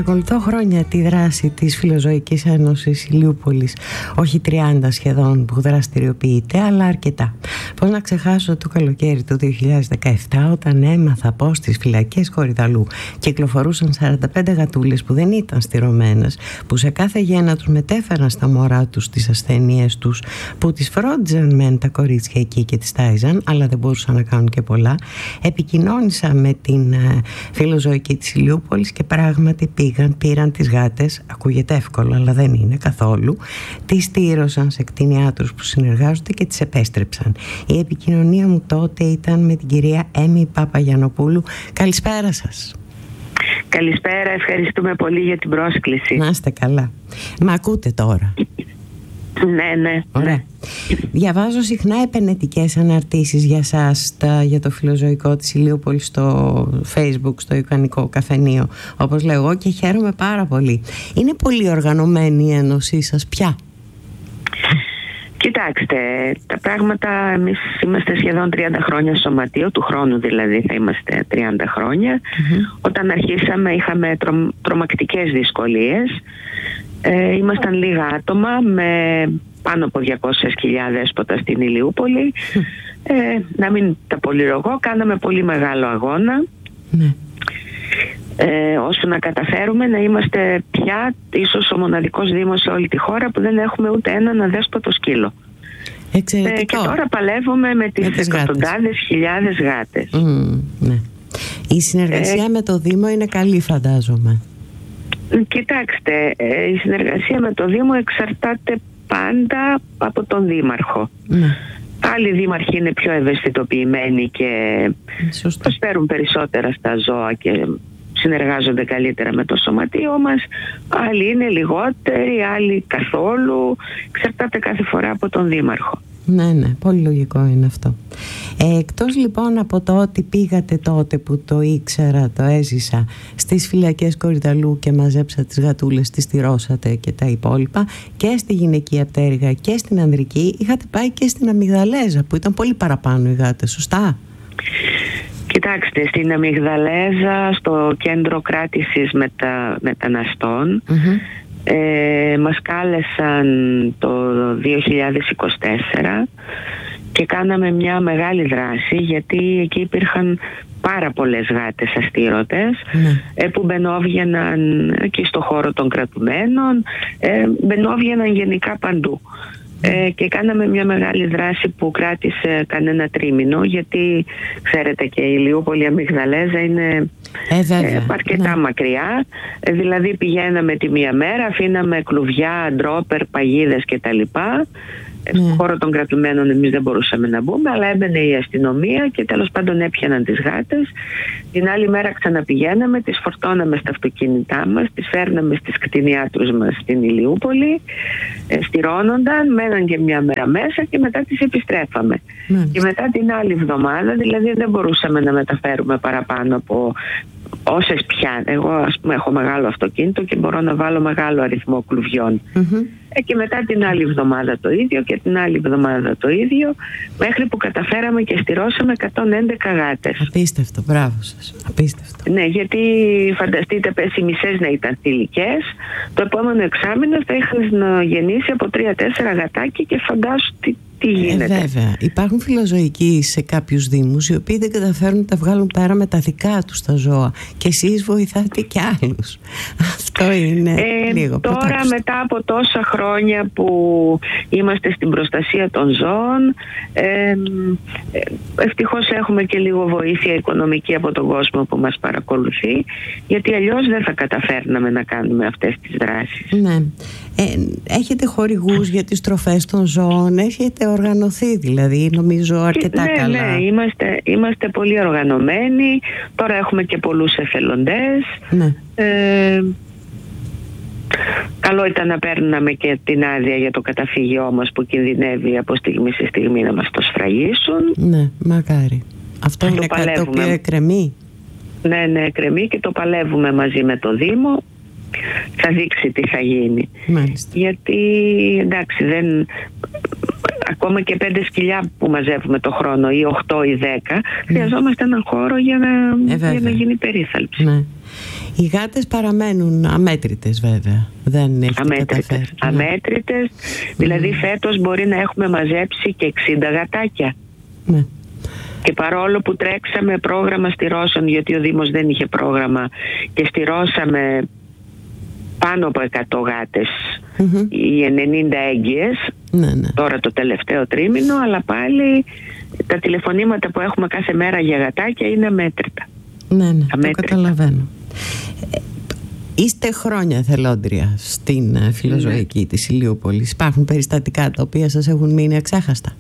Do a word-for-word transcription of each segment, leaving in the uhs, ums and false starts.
Παρακολουθώ χρόνια τη δράση της Φιλοζωικής Ένωσης Ηλιούπολης, όχι τριάντα σχεδόν που δραστηριοποιείται, αλλά αρκετά. Πώς να ξεχάσω το καλοκαίρι του δύο χιλιάδες δεκαεπτά, όταν έμαθα πως στις φυλακές Κορυδαλού κυκλοφορούσαν σαράντα πέντε γατούλες που δεν ήταν στηρωμένες, που σε κάθε γέννα τους μετέφεραν στα μωρά τους τις ασθένειές τους, που τις φρόντιζαν μεν τα κορίτσια εκεί και τις τάιζαν, αλλά δεν μπορούσαν να κάνουν και πολλά. Επικοινώνησα με την Φιλοζωική της Ηλιούπολης και πράγματι πήγαν, πήραν τις γάτες, ακούγεται εύκολο αλλά δεν είναι καθόλου, τις στήρωσαν σε κτηνιάτρους που συνεργάζονται και τις επέστρεψαν. Η επικοινωνία μου τότε ήταν με την κυρία Έμι Παπαγιαννοπούλου. Καλησπέρα σας. Καλησπέρα, ευχαριστούμε πολύ για την πρόσκληση. Να είστε καλά. Μα ακούτε τώρα? Ναι, ναι. Ωραία. Διαβάζω συχνά επενετικές αναρτήσεις για σας, τα, για το Φιλοζωικό της Ηλιούπολης στο Facebook, στο Ιουκανικό Καφενείο, όπως λέω εγώ, και χαίρομαι πάρα πολύ. Είναι πολύ οργανωμένη η ένωσή σας πια? Κοιτάξτε, τα πράγματα, εμείς είμαστε σχεδόν τριάντα χρόνια σωματείο, του χρόνου δηλαδή θα είμαστε τριάντα χρόνια. Mm-hmm. Όταν αρχίσαμε είχαμε τρο, τρομακτικές δυσκολίες. Ε, ήμασταν λίγα άτομα με πάνω από διακόσιες χιλιάδες δέσποτα στην Ηλιούπολη. Ε, να μην τα πολυρογώ, κάναμε πολύ μεγάλο αγώνα. Ναι. Ε, ώστε να καταφέρουμε να είμαστε πια ίσως ο μοναδικός δήμος σε όλη τη χώρα που δεν έχουμε ούτε έναν αδέσποτο σκύλο. Εξαιρετικό. Ε, και τώρα παλεύουμε με τις, τις εκατοντάδες χιλιάδες γάτες. Mm, ναι. Η συνεργασία ε, με το Δήμο είναι καλή, φαντάζομαι. Κοιτάξτε, ε, η συνεργασία με το Δήμο εξαρτάται πάντα από τον Δήμαρχο. Ναι. Άλλοι δήμαρχοι είναι πιο ευαισθητοποιημένοι και προσφέρουν περισσότερα στα ζώα και συνεργάζονται καλύτερα με το σωματείο μας. Άλλοι είναι λιγότεροι, άλλοι καθόλου. Εξαρτάται κάθε φορά από τον δήμαρχο. Ναι, ναι, πολύ λογικό είναι αυτό. Ε, εκτός λοιπόν από το ότι πήγατε τότε που το ήξερα, το έζησα, στις φυλακές Κορυδαλού και μαζέψατε τις γατούλες, τις στηρώσατε και τα υπόλοιπα, και στη γυναικεία πτέρυγα και στην ανδρική, είχατε πάει και στην Αμυγδαλέζα που ήταν πολύ παραπάνω οι γάτες, σωστά? Κοιτάξτε, στην Αμυγδαλέζα, στο κέντρο κράτησης μετα... μεταναστών, mm-hmm. ε, μας κάλεσαν το δύο χιλιάδες είκοσι τέσσερα και κάναμε μια μεγάλη δράση, γιατί εκεί υπήρχαν πάρα πολλές γάτες αστήρωτες, mm. ε, που μπαινόβγαιναν και στο χώρο των κρατουμένων, ε, μπαινόβγαιναν γενικά παντού. Ε, και κάναμε μια μεγάλη δράση που κράτησε κανένα τρίμηνο, γιατί ξέρετε και η Ηλιούπολη Αμυγδαλέζα είναι ε, ε, αρκετά ναι. μακριά. Ε, δηλαδή πηγαίναμε τη μία μέρα, αφήναμε κλουβιά, ντρόπερ, παγίδες κτλ. Ναι. Στον χώρο των κρατουμένων εμείς δεν μπορούσαμε να μπούμε, αλλά έμπαινε η αστυνομία και τέλος πάντων έπιαναν τις γάτες. Την άλλη μέρα ξαναπηγαίναμε, τις φορτώναμε στα αυτοκίνητά μας, τις φέρναμε στις κτηνιάτρους μας στην Ηλιούπολη, στηρώνονταν, μέναν και μια μέρα μέσα και μετά τις επιστρέφαμε. Ναι. Και μετά την άλλη εβδομάδα, δηλαδή δεν μπορούσαμε να μεταφέρουμε παραπάνω από όσες πια. Εγώ ας πούμε έχω μεγάλο αυτοκίνητο και μπορώ να βάλω μεγάλο αριθμό κλουβιών. Mm-hmm. Ε, και μετά την άλλη εβδομάδα το ίδιο και την άλλη εβδομάδα το ίδιο, μέχρι που καταφέραμε και στηρώσαμε εκατόν έντεκα γάτες. Απίστευτο, μπράβο σας. Απίστευτο. Ναι, γιατί φανταστείτε, πες οι μισές να ήταν θηλυκές, το επόμενο εξάμηνο θα είχαν γεννήσει από τρία τέσσερα γατάκια και φαντάσου τι, τι γίνεται. Ε, βέβαια. Υπάρχουν φιλοζωικοί σε κάποιους δήμους οι οποίοι δεν καταφέρουν να τα βγάλουν πέρα με τα δικά τους τα ζώα, και εσείς βοηθάτε και άλλους. Αυτό είναι ε, λίγο τώρα πρωτάξτε. Μετά από τόσα χρόνια που είμαστε στην προστασία των ζώων, ε, ευτυχώς έχουμε και λίγο βοήθεια οικονομική από τον κόσμο που μας παρακολουθεί, γιατί αλλιώς δεν θα καταφέρναμε να κάνουμε αυτές τις δράσεις. Ναι. Ε, έχετε χορηγούς για τις τροφές των ζώων, έχετε οργανωθεί δηλαδή, νομίζω αρκετά ναι, καλά. Ναι, είμαστε, είμαστε πολύ οργανωμένοι, τώρα έχουμε και πολλούς εθελοντές. Ναι. Ε, καλό ήταν να παίρναμε και την άδεια για το καταφύγιό μας που κινδυνεύει από στιγμή σε στιγμή να μας το σφραγίσουν. Ναι, μακάρι. Αυτό είναι κάτι το οποίο εκκρεμεί. Ναι, ναι, εκκρεμεί και το παλεύουμε μαζί με το Δήμο. Θα δείξει τι θα γίνει. Μάλιστα. Γιατί εντάξει, δεν, ακόμα και πέντε σκυλιά που μαζεύουμε το χρόνο ή οκτώ ή δέκα, ναι. χρειαζόμαστε έναν χώρο για να, ε, για να γίνει περίθαλψη. Ναι. Οι γάτες παραμένουν αμέτρητες βέβαια. Δεν έχει Αμέτρητες, αμέτρητες. Mm. Δηλαδή φέτος μπορεί να έχουμε μαζέψει και εξήντα γατάκια. Ναι. Και παρόλο που τρέξαμε πρόγραμμα στηρώσεων, γιατί ο Δήμος δεν είχε πρόγραμμα, και στηρώσαμε πάνω από εκατό γάτες, mm-hmm. οι ενενήντα έγκυες, ναι, ναι. τώρα το τελευταίο τρίμηνο, αλλά πάλι τα τηλεφωνήματα που έχουμε κάθε μέρα για γατάκια είναι αμέτρητα. Ναι, ναι, αμέτρητα. Το καταλαβαίνω. Είστε χρόνια εθελόντρια στην φιλοζωική ναι. της Ηλιούπολης. Υπάρχουν περιστατικά τα οποία σας έχουν μείνει αξέχαστα?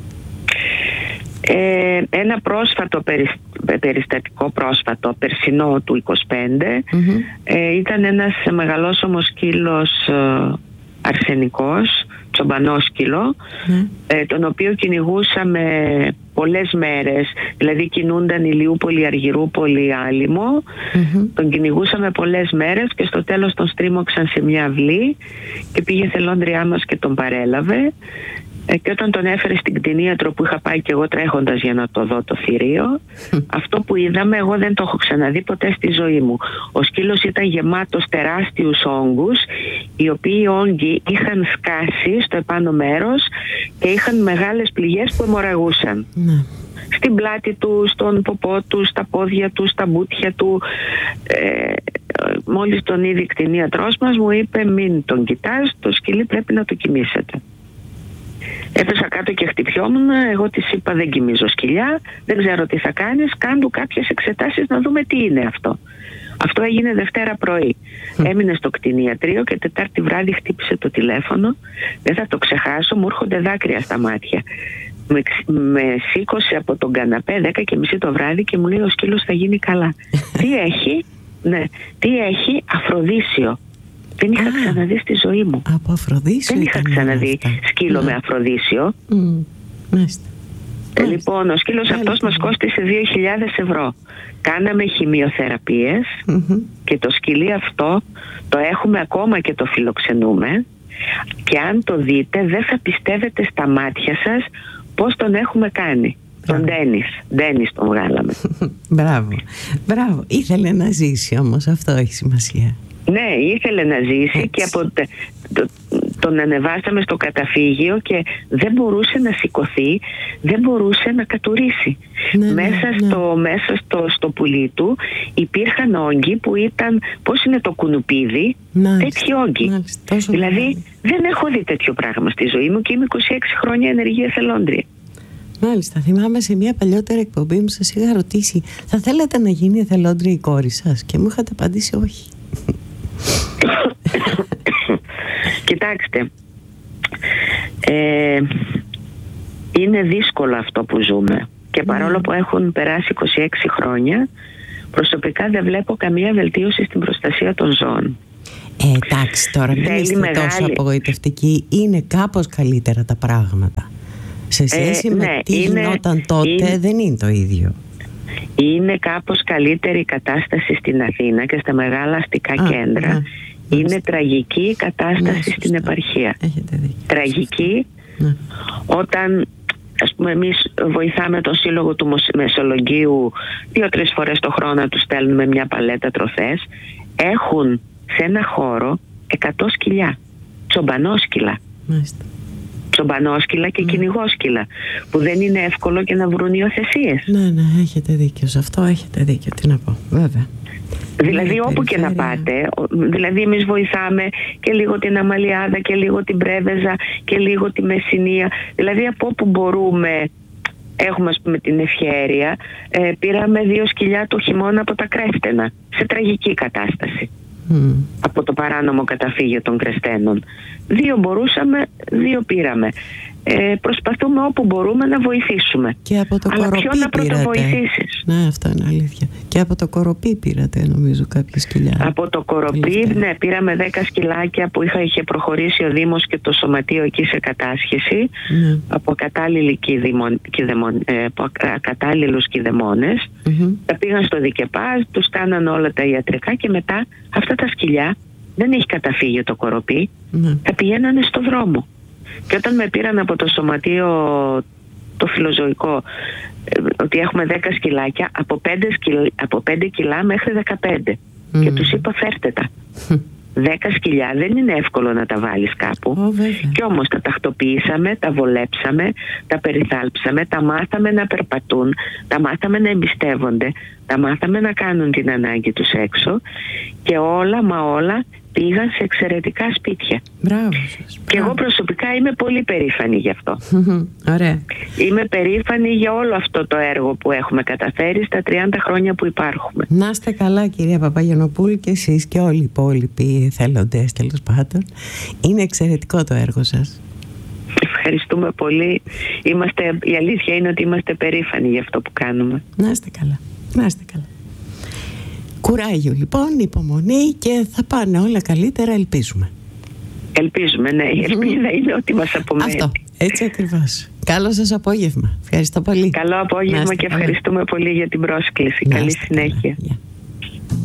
Ε, ένα πρόσφατο περιστατικό, πρόσφατο, περσινό του είκοσι πέντε, mm-hmm. ε, ήταν ένας μεγαλόσωμος σκύλος ε, αρσενικός, τσομπανόσκυλο, mm. ε, τον οποίο κυνηγούσαμε πολλές μέρες, δηλαδή κινούνταν Ηλιούπολη, Αργυρούπολη, Άλυμο, mm-hmm. τον κυνηγούσαμε πολλές μέρες και στο τέλος τον στρίμωξαν σε μια αυλή και πήγε θελόντριά μας και τον παρέλαβε. Ε, και όταν τον έφερε στην κτηνίατρο που είχα πάει και εγώ τρέχοντας για να το δω το θηρίο, αυτό που είδαμε εγώ δεν το έχω ξαναδεί ποτέ στη ζωή μου. Ο σκύλος ήταν γεμάτος τεράστιους όγκους, οι οποίοι όγκοι είχαν σκάσει στο επάνω μέρος και είχαν μεγάλες πληγές που αιμορραγούσαν. Ναι. Στην πλάτη του, στον ποπό του, στα πόδια του, στα μπούτια του. Ε, μόλις τον είδε η κτηνίατρός μας μου είπε μην τον κοιτάς, το σκυλί πρέπει να το κοιμήσετε. Έπεσα κάτω και χτυπιόμουν. Εγώ της είπα δεν κοιμίζω σκυλιά, δεν ξέρω τι θα κάνεις, κάντου κάποιες εξετάσεις να δούμε τι είναι αυτό. Αυτό έγινε Δευτέρα πρωί. Mm. Έμεινε στο κτηνιατρίο και Τετάρτη βράδυ χτύπησε το τηλέφωνο. Δεν θα το ξεχάσω, μου έρχονται δάκρυα στα μάτια. Με, με σήκωσε από τον καναπέ δέκα και μισή το βράδυ και μου λέει ο σκύλος θα γίνει καλά. Τι έχει? Ναι, τι έχει? Αφροδίσιο. Δεν είχα Α, ξαναδεί στη ζωή μου. Από Αφροδίσιο. Δεν είχα ξαναδεί αυτά. Σκύλο ναι. με Αφροδίσιο. Mm. Μάλιστα. Ε, λοιπόν, ο σκύλος Μάλιστα. αυτός μας κόστησε δύο χιλιάδες ευρώ. Κάναμε χημειοθεραπείες mm-hmm. και το σκυλί αυτό το έχουμε ακόμα και το φιλοξενούμε. Και αν το δείτε δεν θα πιστεύετε στα μάτια σας πώς τον έχουμε κάνει. Τον Ντένις. Ντένις τον βγάλαμε. Μπράβο. Μπράβο. Ήθελε να ζήσει όμως, αυτό έχει σημασία. Ναι, ήθελε να ζήσει. Έτσι. Και από το, το, τον ανεβάσαμε στο καταφύγιο και δεν μπορούσε να σηκωθεί, δεν μπορούσε να κατουρίσει. Ναι, μέσα ναι, στο, ναι. μέσα στο, στο πουλί του υπήρχαν όγκοι που ήταν, πώς είναι το κουνουπίδι, τέτοιοι όγκοι. Μάλιστα, δηλαδή μεγάλη. Δεν έχω δει τέτοιο πράγμα στη ζωή μου και είμαι είκοσι έξι χρόνια ενεργή εθελόντρια. Μάλιστα, θυμάμαι σε μια παλιότερη εκπομπή μου σας είχα ρωτήσει θα θέλετε να γίνει εθελόντρια η κόρη σας και μου είχατε απαντήσει όχι. Κοιτάξτε, ε, είναι δύσκολο αυτό που ζούμε και παρόλο που έχουν περάσει είκοσι έξι χρόνια προσωπικά δεν βλέπω καμία βελτίωση στην προστασία των ζώων. Ε, εντάξει τώρα μην είστε μεγάλη... τόσο απογοητευτικοί, είναι κάπως καλύτερα τα πράγματα σε σχέση ε, με ναι, τι είναι, γινόταν τότε είναι... δεν είναι το ίδιο. Είναι κάπως καλύτερη η κατάσταση στην Αθήνα και στα μεγάλα αστικά Α, κέντρα. Ναι. Είναι τραγική η κατάσταση ναι, στην επαρχία. Τραγική ναι. όταν ας πούμε εμείς βοηθάμε τον σύλλογο του Μεσολογγίου δύο-τρεις φορές το χρόνο να τους στέλνουμε μια παλέτα τροφές. Έχουν σε ένα χώρο εκατό σκυλιά, τσομπανόσκυλα. Μάλιστα. Τσομπανόσκυλα και mm. κυνηγόσκυλα που δεν είναι εύκολο και να βρουν υιοθεσίες. Ναι, ναι, έχετε δίκιο σε αυτό, έχετε δίκιο, τι να πω, βέβαια. Δηλαδή όπου περιφέρεια. Και να πάτε, δηλαδή εμείς βοηθάμε και λίγο την Αμαλιάδα και λίγο την Πρέβεζα και λίγο τη Μεσσηνία, δηλαδή από όπου μπορούμε έχουμε ας πούμε την ευχέρεια, ε, πήραμε δύο σκυλιά το χειμώνα από τα Κρέφτενα, σε τραγική κατάσταση. Mm. Από το παράνομο καταφύγιο των Κρεστένων. Δύο μπορούσαμε, δύο πήραμε. Ε, προσπαθούμε όπου μπορούμε να βοηθήσουμε. Και από το Αλλά Κοροπή ποιο να πρωτοβοηθήσεις? Ναι, αυτό είναι αλήθεια. Και από το Κοροπή πήρατε νομίζω κάποια σκυλιά. Από το Κοροπή, ναι, πήραμε δέκα σκυλάκια που είχα, είχε προχωρήσει ο Δήμος και το σωματείο εκεί σε κατάσχεση. Ναι. Από κατάλληλους κηδεμόνες. Mm-hmm. Τα πήγαν στο Δικεπάζ, τους κάναν όλα τα ιατρικά και μετά αυτά τα σκυλιά δεν έχει καταφύγιο το Κοροπή. Ναι. Τα πηγαίνανε στο δρόμο. Και όταν με πήραν από το σωματείο το φιλοζωικό ότι έχουμε δέκα σκυλάκια από πέντε, σκυλ, από πέντε κιλά μέχρι δεκαπέντε. mm. και τους είπα φέρτε τα. Δέκα σκυλιά δεν είναι εύκολο να τα βάλεις κάπου. Oh, και όμως τα τακτοποιήσαμε, τα βολέψαμε, τα περιθάλψαμε, τα μάθαμε να περπατούν, τα μάθαμε να εμπιστεύονται, τα μάθαμε να κάνουν την ανάγκη τους έξω και όλα μα όλα πήγαν σε εξαιρετικά σπίτια. Μπράβο σας. Και εγώ προσωπικά είμαι πολύ περήφανη γι' αυτό. Ωραία. Είμαι περήφανη για όλο αυτό το έργο που έχουμε καταφέρει στα τριάντα χρόνια που υπάρχουμε. Να είστε καλά, κυρία Παπαγιαννοπούλου, και εσείς και όλοι οι υπόλοιποι εθελοντές, τέλος πάντων. Είναι εξαιρετικό το έργο σας. Ευχαριστούμε πολύ. Είμαστε, η αλήθεια είναι ότι είμαστε περήφανοι για αυτό που κάνουμε. Να είστε καλά. Να είστε καλά. Κουράγιο λοιπόν, υπομονή και θα πάνε όλα καλύτερα, ελπίζουμε. Ελπίζουμε, ναι. Η ελπίδα είναι ότι μας απομένει. Αυτό, έτσι ακριβώς. Καλό σας απόγευμα. Ευχαριστώ πολύ. Καλό απόγευμα και καλά. Ευχαριστούμε πολύ για την πρόσκληση. Να Καλή είστε συνέχεια. Καλά. Yeah.